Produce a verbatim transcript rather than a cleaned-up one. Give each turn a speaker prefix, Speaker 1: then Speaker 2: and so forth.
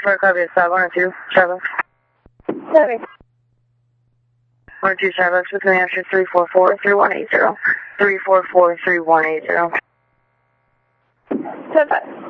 Speaker 1: for a copy of side one or two, Starbucks.
Speaker 2: Sorry.
Speaker 1: one or two Starbucks with me after three four four, three one eight zero. three four four, three one eight zero.
Speaker 2: ten five.